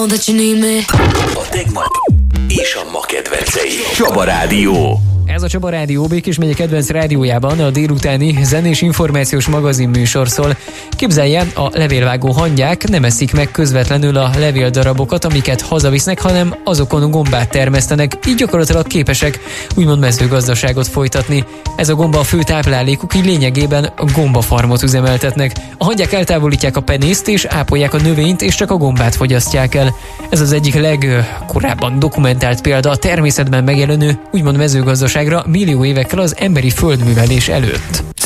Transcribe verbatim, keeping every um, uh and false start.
A tegnap és a ma kedvencei. Csaba Rádió. Ez a Csaba Rádió Békés megye kedvenc rádiójában a délutáni zenés információs magazin műsor szól. Képzelje, a levélvágó hangyák nem eszik meg közvetlenül a levéldarabokat, amiket hazavisznek, hanem azokon gombát termesztenek, így gyakorlatilag képesek úgymond mezőgazdaságot folytatni. Ez a gomba a fő táplálékuk, így lényegében gombafarmot üzemeltetnek. A hangyák eltávolítják a penészt és ápolják a növényt, és csak a gombát fogyasztják el. Ez az egyik legkorábban dokumentált példa a természetben megjelenő úgymond mezőgazdaságra millió évekkel az emberi földművelés előtt.